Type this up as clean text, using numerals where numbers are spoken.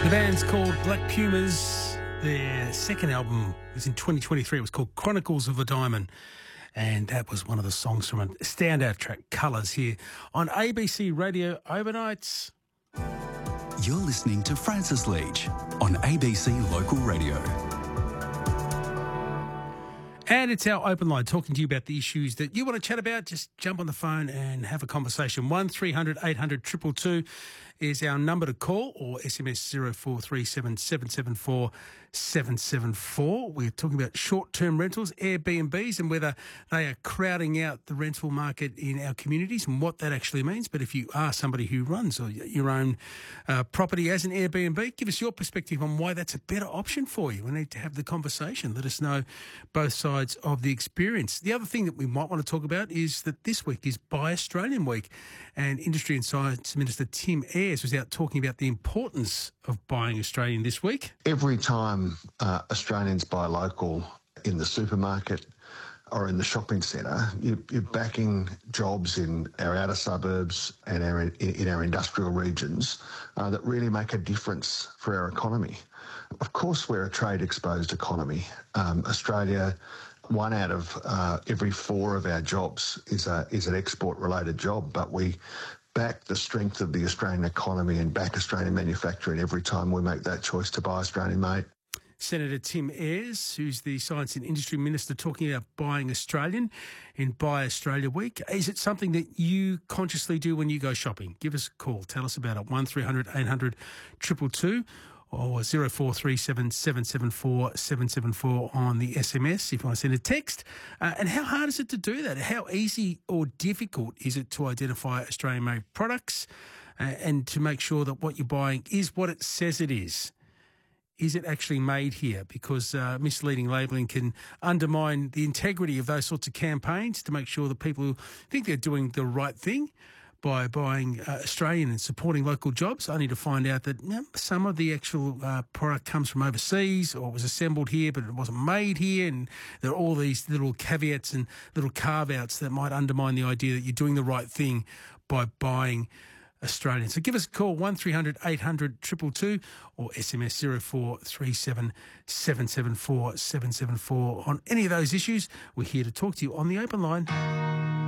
The band's called Black Pumas. Their second album was in 2023. It was called Chronicles of a Diamond. And that was one of the songs from a standout track, Colours, here on ABC Radio Overnights. You're listening to Francis Leach on ABC Local Radio. And it's our open line, talking to you about the issues that you want to chat about. Just jump on the phone and have a conversation. 1300 800 222 is our number to call, or SMS 0437 774 774. We're talking about short-term rentals, Airbnbs, and whether they are crowding out the rental market in our communities and what that actually means. But if you are somebody who runs your own property as an Airbnb, give us your perspective on why that's a better option for you. We need to have the conversation. Let us know both sides of the experience. The other thing that we might want to talk about is that this week is Buy Australian Week, and Industry and Science Minister Tim Ayres was out talking about the importance of buying Australian this week. Every time Australians buy local in the supermarket or in the shopping centre, you're backing jobs in our outer suburbs and in our industrial regions that really make a difference for our economy. Of course, we're a trade-exposed economy. Australia, 1 out of every 4 of our jobs is an export-related job, but we back the strength of the Australian economy and back Australian manufacturing every time we make that choice to buy Australian-made. Senator Tim Ayres, who's the Science and Industry Minister, talking about buying Australian in Buy Australia Week. Is it something that you consciously do when you go shopping? Give us a call. Tell us about it. 1300 800 222 or 0437 774 774 on the SMS if you want to send a text. And how hard is it to do that? How easy or difficult is it to identify Australian-made products and to make sure that what you're buying is what it says it is? Is it actually made here? Because misleading labelling can undermine the integrity of those sorts of campaigns to make sure that people think they're doing the right thing by buying Australian and supporting local jobs, only to find out that some of the actual product comes from overseas or was assembled here but it wasn't made here, and there are all these little caveats and little carve-outs that might undermine the idea that you're doing the right thing by buying Australian. So give us a call, 1300 800 222 or SMS 0437 774 774 on any of those issues. We're here to talk to you on the open line.